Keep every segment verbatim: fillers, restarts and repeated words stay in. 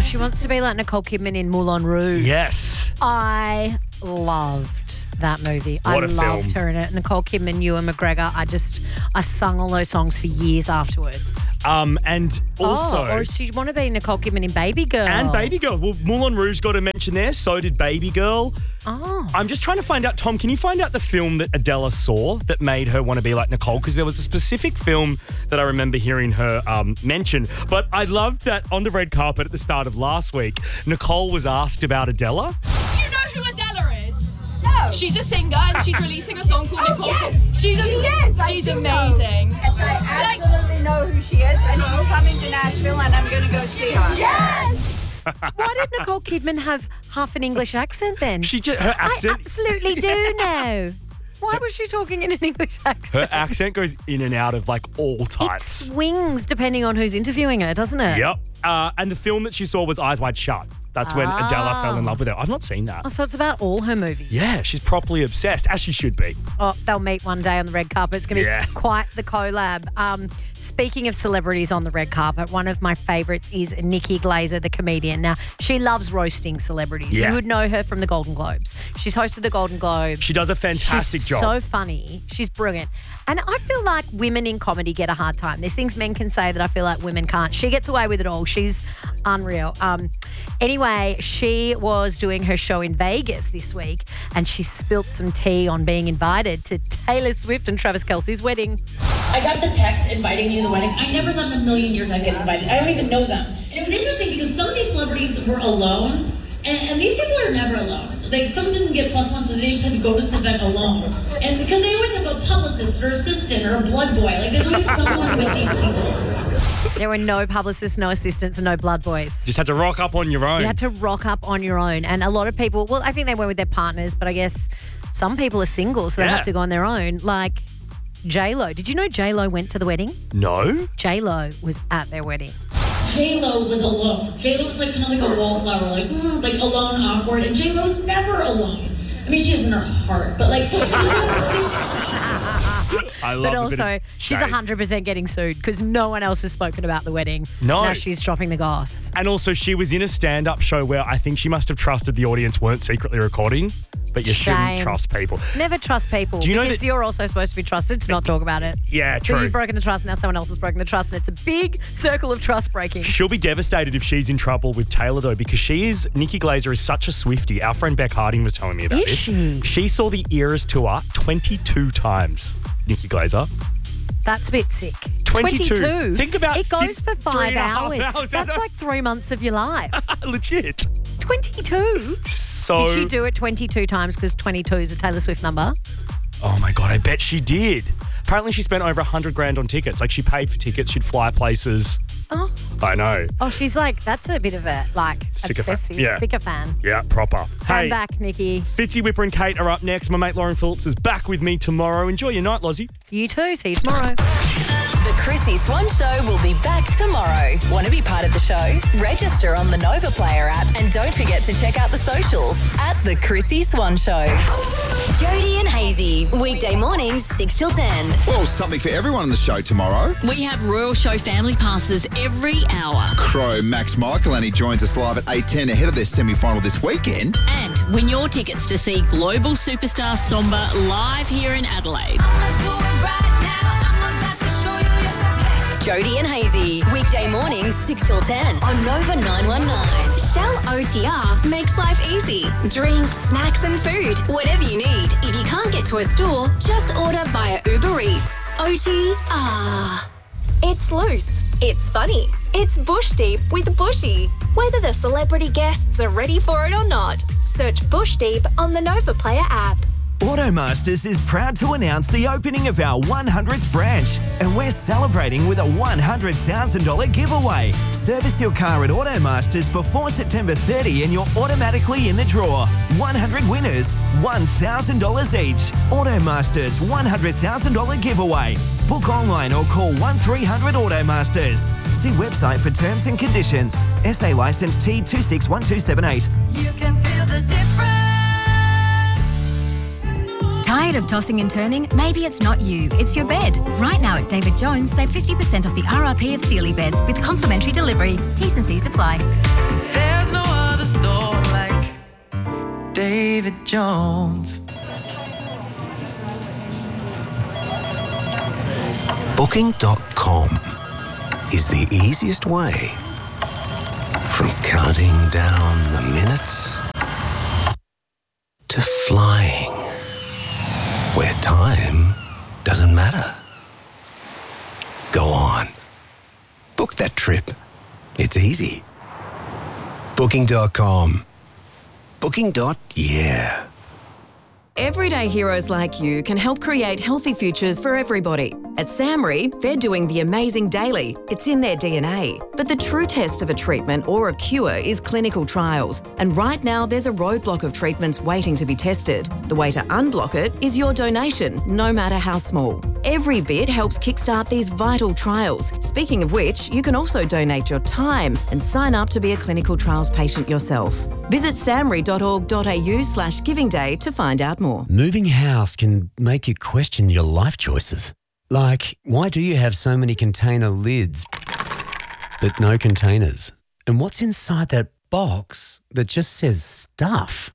she wants to be like Nicole Kidman in Moulin Rouge. Yes. I loved that movie. What I a loved film. her in it. Nicole Kidman, Ewan McGregor. I just, I sung all those songs for years afterwards. Um, and also... Oh, or she'd want to be Nicole Kidman in Baby Girl. And Baby Girl. Well, Moulin Rouge got a mention there. So did Baby Girl. Oh. I'm just trying to find out, Tom, can you find out the film that Adela saw that made her want to be like Nicole? Because there was a specific film that I remember hearing her um, mention. But I loved that on the red carpet at the start of last week, Nicole was asked about Adela. Do you know who Adela is? No. She's a singer and she's releasing a song called Oh, Nicole. yes. She's She am- is. I She's do know. amazing. Yes, I absolutely know who she is, and she's coming to Nashville, and I'm going to go see her. Yes! Why did Nicole Kidman have half an English accent then? She just, her I accent... absolutely do know. Why was she talking in an English accent? Her accent goes in and out of like all It types. swings depending on who's interviewing her, doesn't it? Yep. Uh, and the film that she saw was Eyes Wide Shut. That's when Ah. Adela fell in love with her. I've not seen that. Oh, so it's about all her movies. Yeah, she's properly obsessed, as she should be. Oh, they'll meet one day on the red carpet. It's going to Yeah. be quite the collab. Um, speaking of celebrities on the red carpet, one of my favourites is Nikki Glaser, the comedian. Now, she loves roasting celebrities. Yeah. You would know her from the Golden Globes. She's hosted the Golden Globes. She does a fantastic She's job. so funny. She's brilliant. And I feel like women in comedy get a hard time. There's things men can say that I feel like women can't. She gets away with it all. She's unreal. Um, anyway, she was doing her show in Vegas this week and she spilt some tea on being invited to Taylor Swift and Travis Kelce's wedding. I got the text inviting me to the wedding. I never thought in a million years I'd get invited. I don't even know them. And it was interesting because some of these celebrities were alone, and, and these people are never alone. Like, some didn't get plus one, so they just had to go to this event alone. And because they always have a publicist or assistant or a blood boy. Like, there's always someone with these people. There were no publicists, no assistants, and no blood boys. Just had to rock up on your own. You had to rock up on your own. And a lot of people, well, I think they went with their partners, but I guess some people are single, so they Yeah. have to go on their own. Like J-Lo. Did you know J-Lo went to the wedding? No? J-Lo was at their wedding. J-Lo was alone. J-Lo was like kind of like a wallflower, like mm, like alone, awkward. And J-Lo's never alone. I mean, she is in her heart, but like, she's not physically. I love But a bit also, of she's shade. one hundred percent getting sued because no one else has spoken about the wedding. No. Now she's dropping the goss. And also, she was in a stand-up show where I think she must have trusted the audience weren't secretly recording, but you shouldn't Shame. trust people. Never trust people Do you know because that- you're also supposed to be trusted to not talk about it. Yeah, So true. you've broken the trust, now someone else has broken the trust, and it's a big circle of trust breaking. She'll be devastated if she's in trouble with Taylor, though, because she is, Nikki Glaser is such a Swiftie. Our friend Beck Harding was telling me about Is this. she? She saw the Eras tour twenty-two times, Nikki Glaser. That's a bit sick. twenty-two. twenty-two. Think about it goes six- for three five and a half hours. hours, I That's know. like three months of your life. Legit. twenty-two. So, Did she do it twenty-two times because twenty-two is a Taylor Swift number? oh my God, I bet she did. Apparently she spent over a hundred grand on tickets. Like, she paid for tickets, she'd fly places. Oh. I know. Oh, she's like, that's a bit of a, like, Sycophant. obsessive Yeah. sycophant. Yeah, proper. Stand hey, back, Nikki. Fitzy, Whipper and Kate are up next. My mate Lauren Phillips is back with me tomorrow. Enjoy your night, Lozzie. You too. See you tomorrow. The Chrissy Swan Show will be back tomorrow. Want to be part of the show? Register on the Nova Player app and don't forget to check out the socials at The Chrissy Swan Show. Jody and Hazy, weekday mornings six till ten. Well, something for everyone on the show tomorrow. We have Royal Show family passes every hour. Crow Max Michael, and he joins us live at eight ten ahead of their semi-final this weekend. And win your tickets to see global superstar Somba live here in Adelaide. Jody and Hazy, weekday mornings six till ten on Nova nine one nine. Shell O T R makes life easy. Drinks, snacks and food, whatever you need. If you can't get to a store, just order via Uber Eats. O T R. It's loose. It's funny. It's Bush Deep with Bushy. Whether the celebrity guests are ready for it or not, search Bush Deep on the Nova Player app. Automasters is proud to announce the opening of our one hundredth branch, and we're celebrating with a one hundred thousand dollars giveaway. Service your car at Automasters before September thirtieth and you're automatically in the draw. one hundred winners, one thousand dollars each. Automasters one hundred thousand dollars giveaway. Book online or call one three hundred Automasters. See website for terms and conditions. S A license T two six one two seven eight. You can feel the difference. Tired of tossing and turning? Maybe it's not you, it's your bed. Right now at David Jones, save fifty percent off the R R P of Sealy beds with complimentary delivery. T's and C's apply. There's no other store like David Jones. Booking dot com is the easiest way from counting down the minutes to flying where time doesn't matter. Go on. Book that trip. It's easy. Booking dot com. Booking. Yeah. Everyday heroes like you can help create healthy futures for everybody. At SAMRI, they're doing the amazing daily. It's in their D N A. But the true test of a treatment or a cure is clinical trials. And right now, there's a roadblock of treatments waiting to be tested. The way to unblock it is your donation, no matter how small. Every bit helps kickstart these vital trials. Speaking of which, you can also donate your time and sign up to be a clinical trials patient yourself. Visit samri dot org dot a u slash giving day to find out more. Moving house can make you question your life choices. Like, why do you have so many container lids but no containers? And what's inside that box that just says stuff?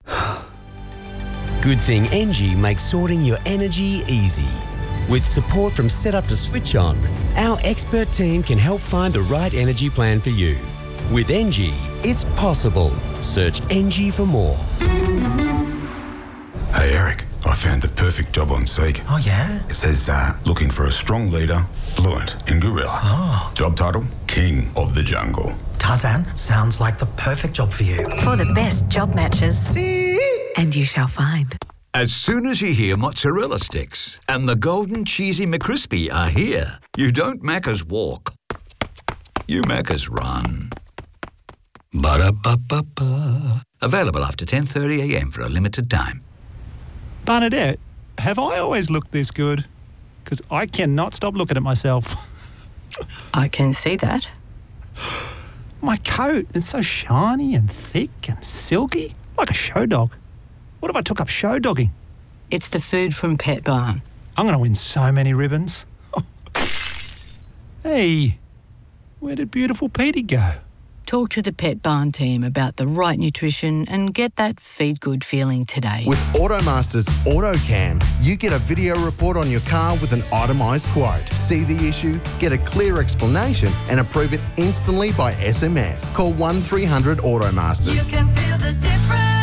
Good thing Engie makes sorting your energy easy. With support from setup to switch on, our expert team can help find the right energy plan for you. With Engie, it's possible. Search Engie for more. Hey Eric, I found the perfect job on Seek. Oh yeah? It says uh, looking for a strong leader, fluent in gorilla. Oh. Job title, King of the Jungle. Tarzan, sounds like the perfect job for you. For the best job matches. And you shall find. As soon as you hear mozzarella sticks and the golden cheesy McCrispy are here, you don't Macca's walk. You Macca's run. Ba-da-ba-ba-ba. Available after ten thirty a m for a limited time. Bernadette, have I always looked this good? Because I cannot stop looking at myself. I can see that. My coat, it's so shiny and thick and silky, like a show dog. What if I took up show dogging? It's the food from Pet Barn. I'm going to win so many ribbons. Hey, where did beautiful Petey go? Talk to the Pet Barn team about the right nutrition and get that feed good feeling today. With Automaster's AutoCam, you get a video report on your car with an itemised quote. See the issue, get a clear explanation and approve it instantly by S M S. Call one three hundred Automasters. You can feel the difference.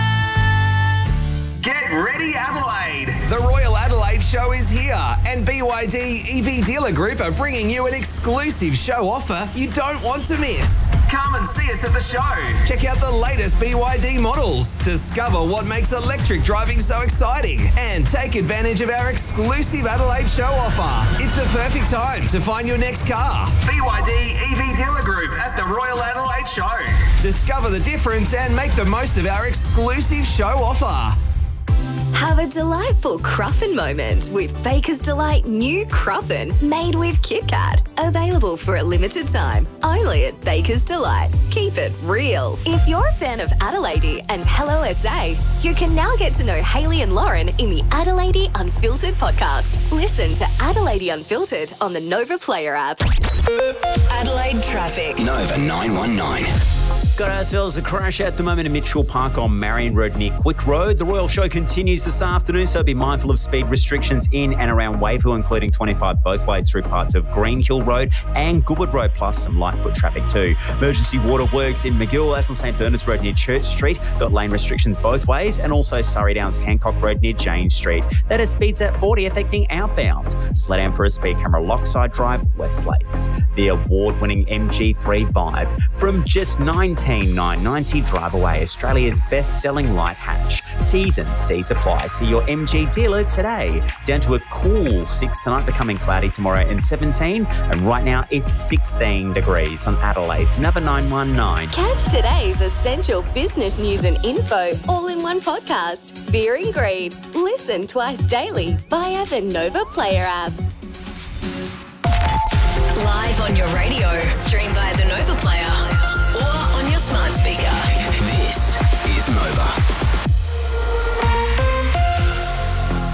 Get ready, Adelaide! The Royal Adelaide Show is here, and B Y D E V Dealer Group are bringing you an exclusive show offer you don't want to miss. Come and see us at the show. Check out the latest B Y D models, discover what makes electric driving so exciting, and take advantage of our exclusive Adelaide Show offer. It's the perfect time to find your next car. B Y D E V Dealer Group at the Royal Adelaide Show. Discover the difference and make the most of our exclusive show offer. Have a delightful Cruffin moment with Baker's Delight new Cruffin made with Kit Kat. Available for a limited time, only at Baker's Delight. Keep it real. If you're a fan of Adelaide and Hello S A, you can now get to know Hayley and Lauren in the Adelaide Unfiltered podcast. Listen to Adelaide Unfiltered on the Nova Player app. Adelaide traffic. Nova nine one nine. Got ourselves a crash at the moment in Mitchell Park on Marion Road near Quick Road. The Royal Show continues this afternoon, so be mindful of speed restrictions in and around Wavell, including twenty-five both ways through parts of Green Hill Road and Goodwood Road, plus some light foot traffic too. Emergency water works in McGill, that's on St Bernard's Road near Church Street. Got lane restrictions both ways, and also Surrey Downs Hancock Road near James Street. That has speeds at forty affecting outbound. Slow down for a speed camera, Lockside Drive, West Lakes. The award-winning M G three Vibe from just nineteen nine ninety, drive away Australia's best-selling light hatch. T's and C's apply. See your M G dealer today. Down to a cool six tonight, becoming cloudy tomorrow and seventeen. And right now it's sixteen degrees on Adelaide's Nova nine one nine. Catch today's essential business news and info all in one podcast. Fear and Greed. Listen twice daily via the Nova Player app. Live on your radio, stream via the Nova Player, or on your smart speaker. This is Nova.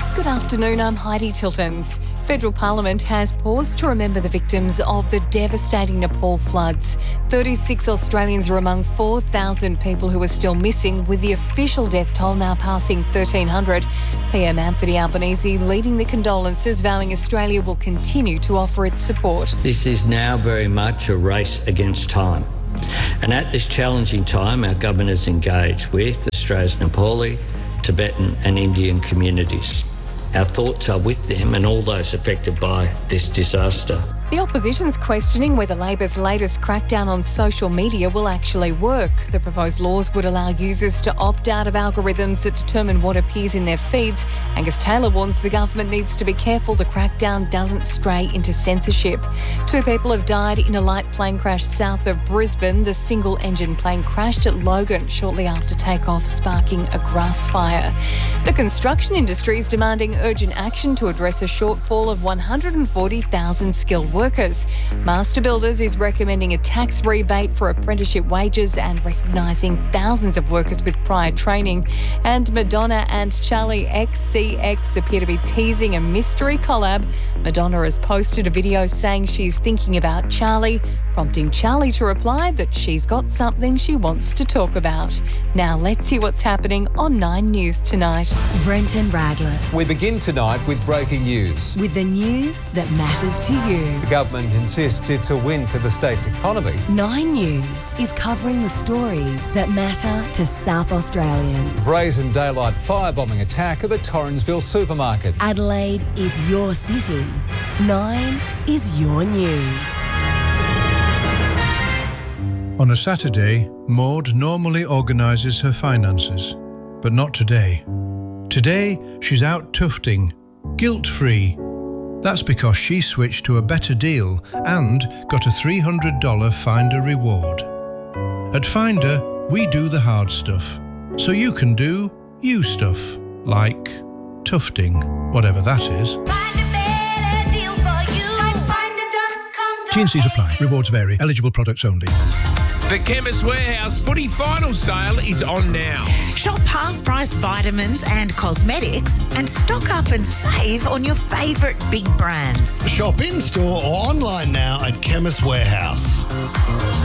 afternoon, I'm Heidi Tiltons. Federal Parliament has paused to remember the victims of the devastating Nepal floods. thirty-six Australians are among four thousand people who are still missing, with the official death toll now passing thirteen hundred. P M Anthony Albanese leading the condolences, vowing Australia will continue to offer its support. This is now very much a race against time. And at this challenging time, our government is engaged with Australia's Nepali, Tibetan and Indian communities. Our thoughts are with them and all those affected by this disaster. The opposition's questioning whether Labor's latest crackdown on social media will actually work. The proposed laws would allow users to opt out of algorithms that determine what appears in their feeds. Angus Taylor warns the government needs to be careful the crackdown doesn't stray into censorship. Two people have died in a light plane crash south of Brisbane. The single-engine plane crashed at Logan shortly after takeoff, sparking a grass fire. The construction industry is demanding urgent action to address a shortfall of one hundred forty thousand skilled workers. Workers. Master Builders is recommending a tax rebate for apprenticeship wages and recognising thousands of workers with prior training. And Madonna and Charlie X C X appear to be teasing a mystery collab. Madonna has posted a video saying she's thinking about Charlie, prompting Charlie to reply that she's got something she wants to talk about. Now let's see what's happening on Nine News tonight. Brenton Radless. We begin tonight with breaking news. With the news that matters to you. The government insists it's a win for the state's economy. Nine News is covering the stories that matter to South Australians. Brazen daylight firebombing attack at the Torrensville supermarket. Adelaide is your city. Nine is your news. On a Saturday, Maud normally organises her finances, but not today. Today, she's out tufting, guilt-free. That's because she switched to a better deal and got a three hundred dollars Finder reward. At Finder, we do the hard stuff, so you can do you stuff, like tufting, whatever that is. T and C's apply. Rewards vary. Eligible products only. The Chemist Warehouse footy final sale is on now. Shop half-price vitamins and cosmetics and stock up and save on your favourite big brands. Shop in-store or online now at Chemist Warehouse.